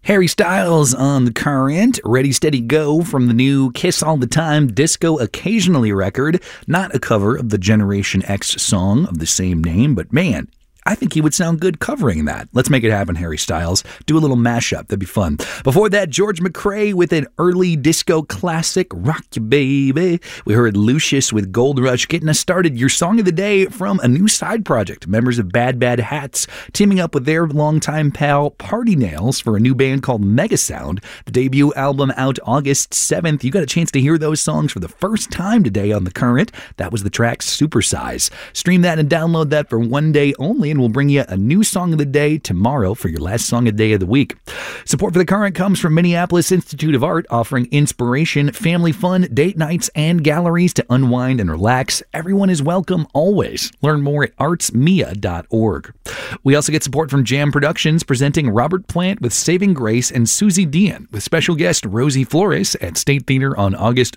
Harry Styles on The Current, Ready, Steady, Go from the new Kiss All the Time Disco Occasionally record. Not a cover of the Generation X song of the same name, but man, I think he would sound good covering that. Let's make it happen, Harry Styles. Do a little mashup. That'd be fun. Before that, George McCrae with an early disco classic, Rock You Baby. We heard Lucius with Gold Rush getting us started. Your song of the day from a new side project. Members of Bad Bad Hats teaming up with their longtime pal Party Nails for a new band called Mega Sound. The debut album out August 7th. You got a chance to hear those songs for the first time today on The Current. That was the track Supersize. Stream that and download that for one day only, and we'll bring you a new song of the day tomorrow for your last song of the day of the week. Support for The Current comes from Minneapolis Institute of Art, offering inspiration, family fun, date nights, and galleries to unwind and relax. Everyone is welcome always. Learn more at artsmia.org. We also get support from Jam Productions, presenting Robert Plant with Saving Grace and Susie Dion, with special guest Rosie Flores at State Theater on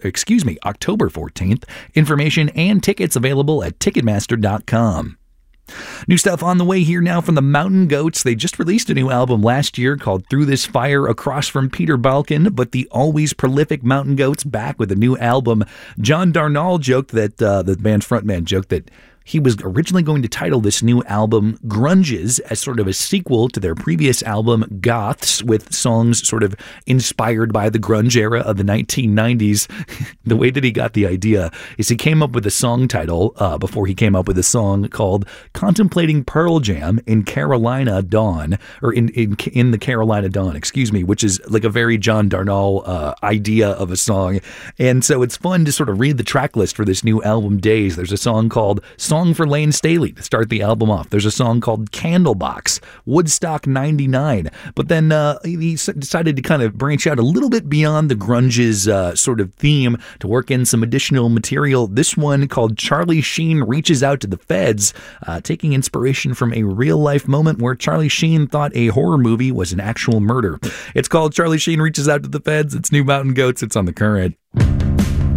October 14th. Information and tickets available at Ticketmaster.com. New stuff on the way here now from the Mountain Goats. They just released a new album last year called Through This Fire, across from Peter Balkin, but the always prolific Mountain Goats back with a new album. John Darnielle joked that, the band's frontman joked that he was originally going to title this new album Grunges, as sort of a sequel to their previous album Goths, with songs sort of inspired by the grunge era of the 1990s. The way that he got the idea is he came up with a song title before he came up with a song called Contemplating Pearl Jam in Carolina Dawn, or in the Carolina Dawn, which is like a very John Darnielle idea of a song. And so it's fun to sort of read the track list for this new album Days. There's a song called Song for Lane Staley to start the album off. There's a song called Candlebox, Woodstock 99. But then he decided to kind of branch out a little bit beyond the grunge's sort of theme to work in some additional material. This one called Charlie Sheen Reaches Out to the Feds, taking inspiration from a real-life moment where Charlie Sheen thought a horror movie was an actual murder. It's called Charlie Sheen Reaches Out to the Feds. It's new Mountain Goats. It's on The Current.